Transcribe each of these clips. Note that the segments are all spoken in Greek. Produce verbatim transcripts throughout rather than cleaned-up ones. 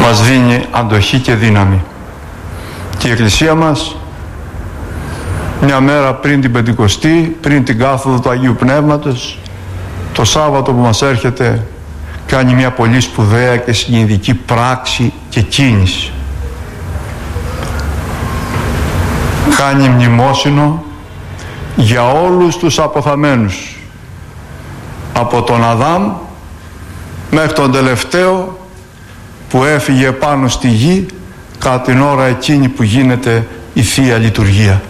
μας δίνει αντοχή και δύναμη. Και η Εκκλησία μας, μια μέρα πριν την Πεντηκοστή, πριν την κάθοδο του Αγίου Πνεύματος, το Σάββατο που μας έρχεται, κάνει μια πολύ σπουδαία και συνειδητική πράξη και κίνηση. Κάνει μνημόσυνο για όλους τους αποθαμένους, από τον Αδάμ μέχρι τον τελευταίο που έφυγε πάνω στη γη κατά την ώρα εκείνη που γίνεται η Θεία Λειτουργία.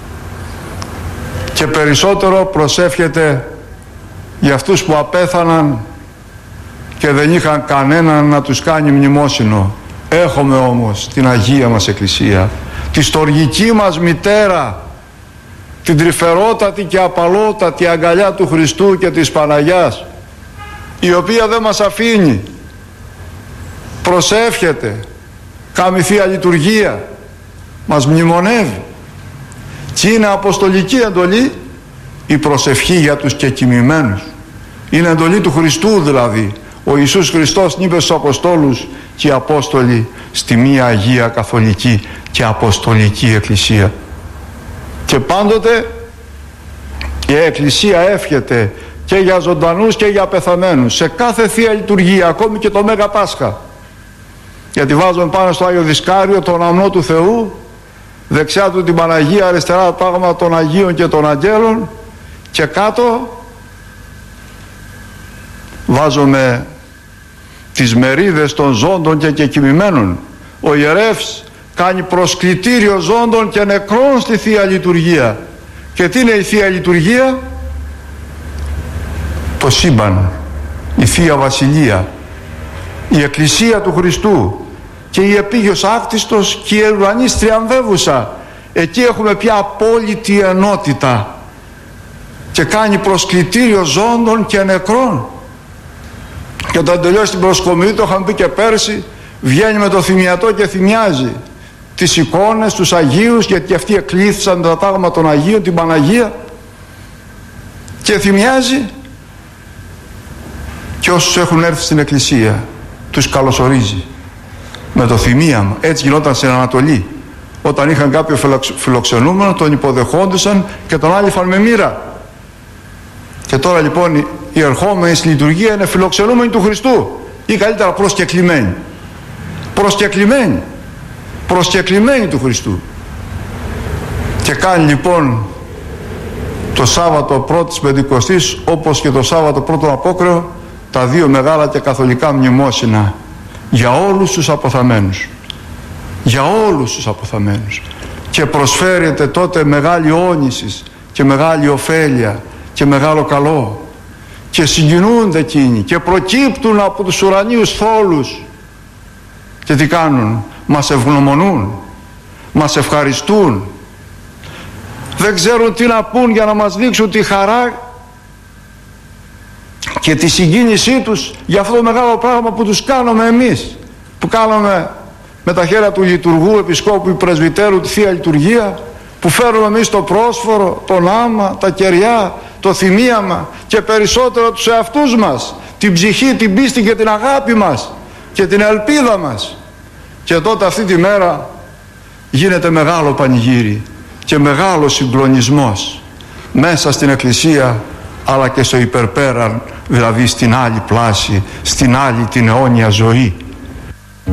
Και περισσότερο προσεύχεται για αυτούς που απέθαναν και δεν είχαν κανέναν να τους κάνει μνημόσυνο. Έχουμε όμως την Αγία μας Εκκλησία, τη στοργική μας μητέρα, την τρυφερότατη και απαλότατη αγκαλιά του Χριστού και της Παναγιάς, η οποία δεν μας αφήνει, προσεύχεται, κάνει Θεία Λειτουργία, μας μνημονεύει. Και είναι αποστολική εντολή η προσευχή για τους κεκοιμημένους. Είναι εντολή του Χριστού δηλαδή. Ο Ιησούς Χριστός είπε στους Αποστόλους και οι Απόστολοι στη μία Αγία Καθολική και Αποστολική Εκκλησία. Και πάντοτε η Εκκλησία εύχεται και για ζωντανούς και για πεθαμένους σε κάθε Θεία Λειτουργία, ακόμη και το Μέγα Πάσχα. Γιατί βάζουμε πάνω στο Άγιο Δισκάριο τον αμνό του Θεού, δεξιά του την Παναγία, αριστερά το τάγμα των Αγίων και των Αγγέλων, και κάτω βάζουμε τις μερίδες των ζώντων και κεκοιμημένων. Ο ιερεύς κάνει προσκλητήριο ζώντων και νεκρών στη Θεία Λειτουργία. Και τι είναι η Θεία Λειτουργία? Το σύμπαν, η Θεία Βασιλεία, η Εκκλησία του Χριστού και η επίγειος άκτιστος και η ουρανής τριαμβεύουσα. Εκεί έχουμε πια απόλυτη ενότητα και κάνει προσκλητήριο ζώντων και νεκρών. Και όταν τελειώσει την προσκομιδή, το είχαμε πει και πέρσι, βγαίνει με το θυμιατό και θυμιάζει τις εικόνες, τους Αγίους, γιατί αυτοί εκλήθησαν τα τάγμα των Αγίων, την Παναγία, και θυμιάζει και όσους έχουν έρθει στην Εκκλησία τους καλωσορίζει με το θυμίαμα. Έτσι γινόταν στην Ανατολή. Όταν είχαν κάποιο φιλοξενούμενο, τον υποδεχόντουσαν και τον άλυφαν με μοίρα. Και τώρα λοιπόν οι ερχόμενοι στη λειτουργία είναι φιλοξενούμενοι του Χριστού, ή καλύτερα προσκεκλημένοι. Προσκεκλημένοι. Προσκεκλημένοι του Χριστού. Και κάνει λοιπόν το Σάββατο πρώτης Πεντηκοστής, όπως και το Σάββατο πρώτο Απόκρεο, τα δύο μεγάλα και καθολικά μνημόσυνα για όλους τους αποθαμένους. Για όλους τους αποθαμένους. Και προσφέρεται τότε μεγάλη όνηση και μεγάλη ωφέλεια και μεγάλο καλό. Και συγκινούνται εκείνοι και προκύπτουν από τους ουρανίους θόλους. Και τι κάνουν? Μας ευγνωμονούν, μας ευχαριστούν. Δεν ξέρουν τι να πούν για να μας δείξουν τη χαρά και τη συγκίνησή τους για αυτό το μεγάλο πράγμα που τους κάνουμε εμείς, που κάνουμε με τα χέρια του λειτουργού, επισκόπου ή πρεσβυτέρου τη Θεία Λειτουργία, που φέρουμε εμείς το πρόσφορο, τον άμα, τα κεριά, το θυμίαμα και περισσότερο τους εαυτούς μας, την ψυχή, την πίστη και την αγάπη μας και την ελπίδα μας. Και τότε αυτή τη μέρα γίνεται μεγάλο πανηγύρι και μεγάλο συγκλονισμός μέσα στην Εκκλησία, αλλά και στο υπερπέραν, δηλαδή στην άλλη πλάση, στην άλλη την αιώνια ζωή.